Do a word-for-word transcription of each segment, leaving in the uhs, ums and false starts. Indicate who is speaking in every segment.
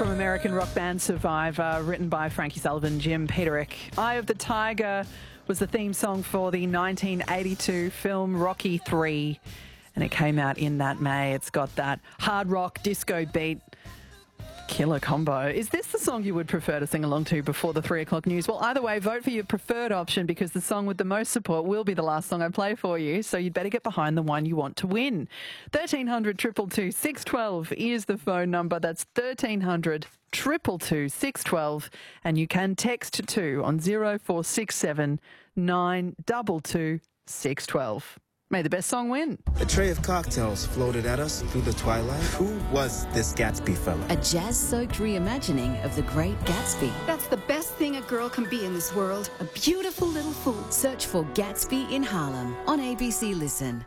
Speaker 1: from American rock band Survivor, written by Frankie Sullivan, Jim Peterick. Eye of the Tiger was the theme song for the nineteen eighty-two film Rocky three, and it came out in that May. It's got that hard rock disco beat. Killer combo. Is this the song you would prefer to sing along to before the three o'clock news? Well, either way, vote for your preferred option, because the song with the most support will be the last song I play for you, so you'd better get behind the one you want to win. thirteen hundred, two two two, six one two is the phone number. That's thirteen hundred, two two two, six one two, and you can text to on zero four six seven, nine two two, six one two. May the best song win.
Speaker 2: A tray of cocktails floated at us through the twilight. Who was this Gatsby fella?
Speaker 3: A jazz-soaked reimagining of The Great Gatsby.
Speaker 4: That's the best thing a girl can be in this world. A beautiful little fool.
Speaker 3: Search for Gatsby in Harlem on A B C Listen.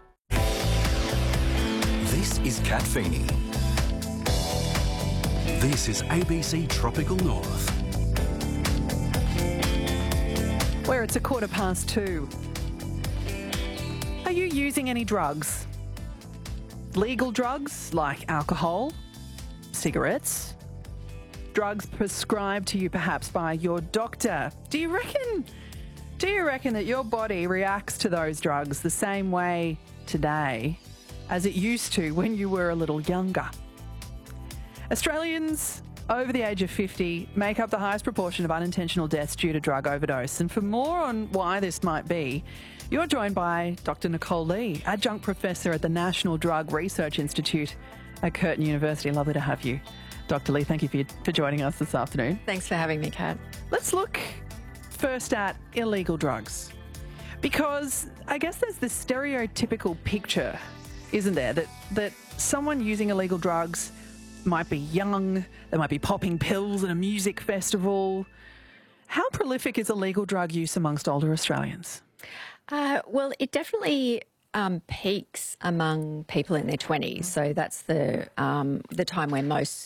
Speaker 5: This is Kat Feeney. This is A B C Tropical North.
Speaker 1: Where it's a quarter past two. Are you using any drugs? Legal drugs like alcohol, cigarettes, drugs prescribed to you perhaps by your doctor. Do you reckon, do you reckon that your body reacts to those drugs the same way today as it used to when you were a little younger? Australians over the age of fifty make up the highest proportion of unintentional deaths due to drug overdose. And for more on why this might be, you're joined by Doctor Nicole Lee, Adjunct Professor at the National Drug Research Institute at Curtin University. Lovely to have you. Doctor Lee, thank you for, for joining us this afternoon.
Speaker 6: Thanks for having me, Kat.
Speaker 1: Let's look first at illegal drugs, because I guess there's this stereotypical picture, isn't there, that, that someone using illegal drugs might be young, they might be popping pills at a music festival. How prolific is illegal drug use amongst older Australians?
Speaker 6: Uh, well, it definitely um, peaks among people in their twenties. So that's the um, the time where most